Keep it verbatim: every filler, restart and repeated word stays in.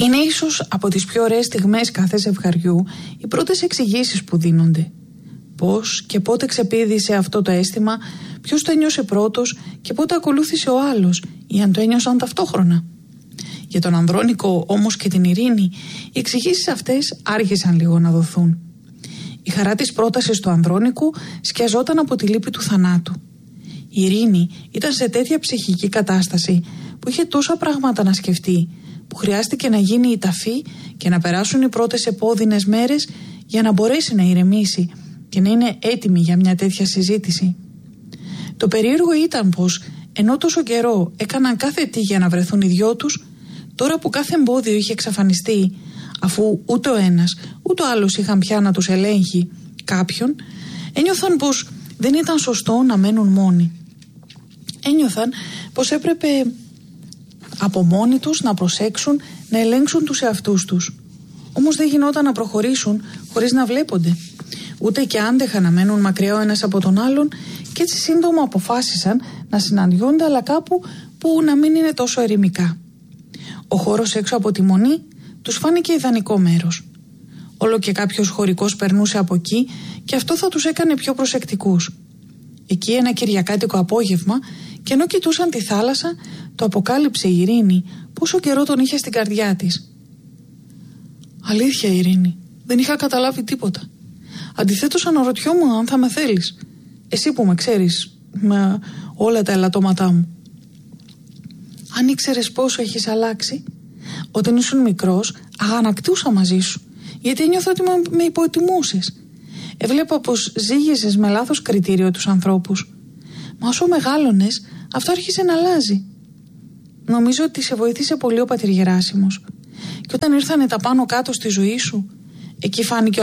Είναι ίσως από τις πιο ωραίες στιγμές κάθε ζευγαριού οι πρώτες εξηγήσεις που δίνονται. Πώς και πότε ξεπήδησε αυτό το αίσθημα, ποιος το ένιωσε πρώτος και πότε ακολούθησε ο άλλος, ή αν το ένιωσαν ταυτόχρονα. Για τον Ανδρώνικο όμως και την Ειρήνη, οι εξηγήσεις αυτές άρχισαν λίγο να δοθούν. Η χαρά της πρότασης του Ανδρώνικου σκιαζόταν από τη λύπη του θανάτου. Η Ειρήνη ήταν σε τέτοια ψυχική κατάσταση που είχε τόσα πράγματα να σκεφτεί, που χρειάστηκε να γίνει η ταφή και να περάσουν οι πρώτες επώδυνες μέρες για να μπορέσει να ηρεμήσει και να είναι έτοιμη για μια τέτοια συζήτηση. Το περίεργο ήταν πως ενώ τόσο καιρό έκαναν κάθε τι για να βρεθούν οι δυο τους, τώρα που κάθε εμπόδιο είχε εξαφανιστεί, αφού ούτε ο ένας ούτε ο άλλος είχαν πια να τους ελέγχει κάποιον, ένιωθαν πως δεν ήταν σωστό να μένουν μόνοι. Ένιωθαν πως έπρεπε από μόνοι τους να προσέξουν, να ελέγξουν τους εαυτούς τους. Όμως δεν γινόταν να προχωρήσουν χωρίς να βλέπονται. Ούτε και άντεχαν να μένουν μακριά ο ένας από τον άλλον και έτσι σύντομα αποφάσισαν να συναντιόνται, αλλά κάπου που να μην είναι τόσο ερημικά. Ο χώρος έξω από τη μονή τους φάνηκε ιδανικό μέρος. Όλο και κάποιος χωρικός περνούσε από εκεί και αυτό θα τους έκανε πιο προσεκτικούς. Εκεί ένα κυριακάτικο απόγευμα, και ενώ κοιτούσαν τη θάλασσα, το αποκάλυψε η Ειρήνη πόσο καιρό τον είχε στην καρδιά της. «Αλήθεια, Ειρήνη, δεν είχα καταλάβει τίποτα. Αντιθέτως αναρωτιόμουν αν θα με θέλεις. Εσύ που με ξέρεις με όλα τα ελαττώματά μου. Αν ήξερες πόσο έχεις αλλάξει. Όταν ήσουν μικρός αγανακτούσα μαζί σου, γιατί ένιωθα ότι με υποετιμούσες. Έβλεπα πως ζήγησες με λάθος κριτήριο τους ανθρώπους. Μα όσο μεγάλωνες, αυτό άρχισε να αλλάζει. Νομίζω ότι σε βοήθησε πολύ ο πατήρ Γεράσιμος. Και όταν ήρθανε τα πάνω κάτω στη ζωή σου, εκεί φάνηκε